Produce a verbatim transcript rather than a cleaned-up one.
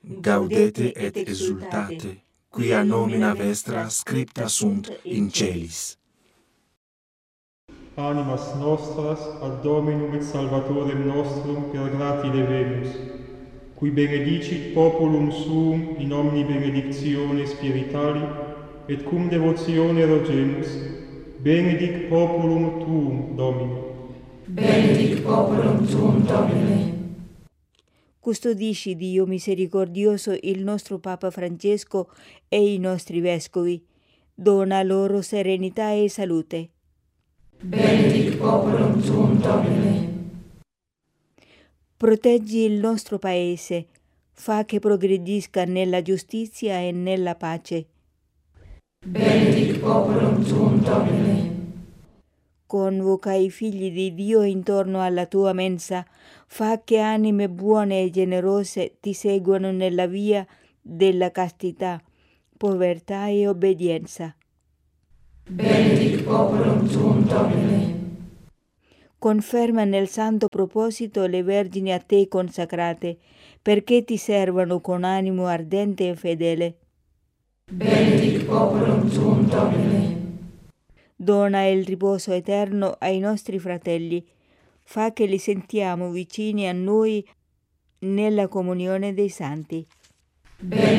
gaudete et exultate, quia nomina vestra scripta sunt in celis. Animas nostras ad Dominum et Salvatorem nostrum per grati levemus, qui benedicit populum suum in omni benedictione spirituali, et cum devotione rogemus, benedic populum tuum, Domine. Benedic populum tuum, Domine. Custodisci, Dio misericordioso, il nostro Papa Francesco e i nostri vescovi. Dona loro serenità e salute. Benedic populum tuum, Domine. Proteggi il nostro Paese, fa che progredisca nella giustizia e nella pace. Benedic populum tuum, Domine. Convoca i figli di Dio intorno alla tua mensa, fa che anime buone e generose ti seguano nella via della castità, povertà e obbedienza. Benedic populum tuum, Domine. Conferma nel santo proposito le vergini a te consacrate, perché ti servano con animo ardente e fedele. Benedic populum tuum, Domine. Dona il riposo eterno ai nostri fratelli, fa che li sentiamo vicini a noi nella comunione dei santi. Benedic